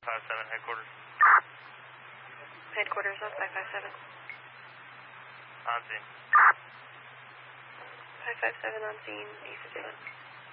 57 headquarters. Headquarters on 557. On scene. 557 on scene, 851.